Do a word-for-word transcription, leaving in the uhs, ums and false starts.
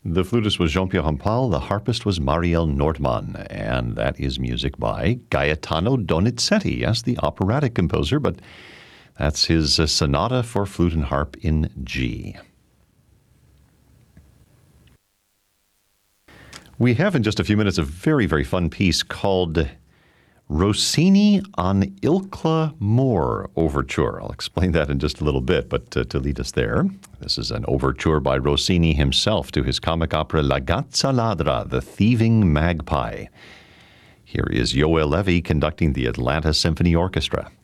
The flutist was Jean-Pierre Rampal. The harpist was Marielle Nordmann. And that is music by Gaetano Donizetti. Yes, the operatic composer, but that's his uh, sonata for flute and harp in G. We have in just a few minutes a very, very fun piece called Rossini on Ilkla Moor Overture. I'll explain that in just a little bit, but uh, to lead us there, this is an overture by Rossini himself to his comic opera La Gazza Ladra, The Thieving Magpie. Here is Yoel Levy conducting the Atlanta Symphony Orchestra.